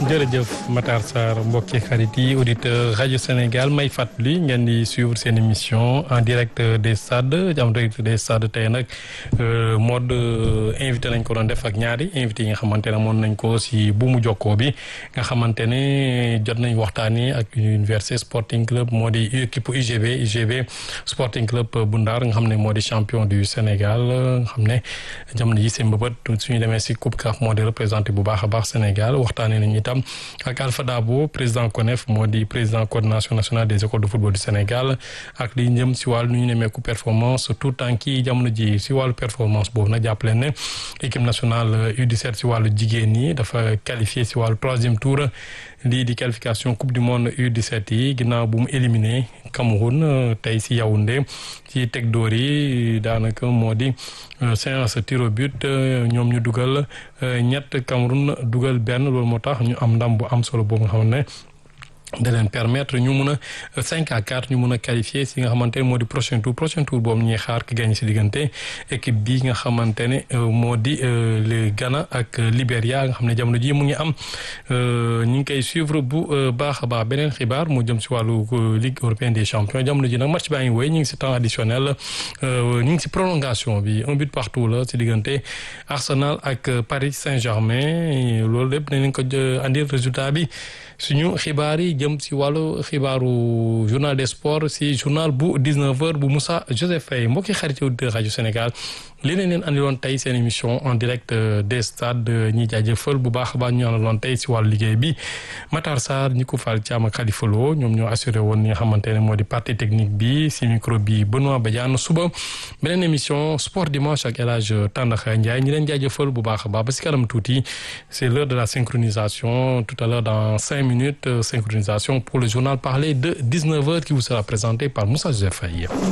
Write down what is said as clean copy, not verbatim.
jërëjëf Matar Sarr mbokki xarit yi auditeur rajo Sénégal may fàttali ngeen di suivre seen émission en direct des stades en direct des stades tey nag mode invité nañ ko doon def ak ñaari invité yi nga xamante ne moon nañ ko si buumu jokkoo bi nga xamante ne jot nañ waxtaanee ak Université Sporting Club moo di équipe UGB Sporting Club bu Ndar nga xam ne moo di champion du Sénégal nga xam ne jamono ji seen mbëbët suñu demee si Coupe CAF moo di représenté bu baax a baax Sénégal waxtaanee nañ itam ak Alpha Dabo président CONEF moo di président coordination nationale des écoles de football du Sénégal ak li jëm si wàllu nu ñu nemmeeku performance tout temps kii jamono ji si wàllu performance boobu nag jàppale ne équipe nationale U17 si wàllu jigéen ñi dafa qualifié si wàllu 3e tour lii di qualification coupe du monde U17 yi ginnaaw bu mu éliminé Cameroun tey si Yaoundé ci teg dóor yi daanaka moo di séance tir au but ñoom ñu dugal ñett Cameroun dugal benn loolu moo tax ñu am ndam bu am solo boobu nga xam ne da leen permettre ñu mun a 5-4 ñu mun a qualifier si nga xamante ne moo di prochain tour boobu ñuy xaar ki gagné si diggante équipe bi nga xamante ne moo di le Ghana ak Libéria nga xam ne jamono ji mu ngi am ñu ngi koy suivre bu baax a baax beneen xibaar mu jëm si wàllu Ligue européenne des champions jamono ji nag match baa ngi wéy ñu ngi si temps additionnel ñu ngi si prolongation bi un but partout la si diggante Arsenal ak Paris Saint-Germain loolu lépp dinañ ko andil résultat bi suñu xibaar yi jëm si wàllu xibaaru journal des sports si journal bu 19h bu Moussa Joseph Faye mbokki xarit auditeur rajo Sénégal li leen andiloon tey seen émission en direct des stades ñi jaajëfal bu baax a baax ñu andiloon tey si wàllu liggéey bi Matar Sarr ñi ko fal Thiam ak Khalifa Lo ñoom ñoo assuré woon ñi nga xamante ne moo di partie technique bi si micro bi Benoît Badiane suba beneen émission sport dimanche ak El Hadj Tandakha Ndiaye ñi leen jaajëfal bu baax a baax ba si kanam tuuti c'est l'heure de la synchronisation tout à l'heure dans 5 minutes synchronisation pour le journal parlé de 19h qui vous sera présenté par Moussa Joseph Faye.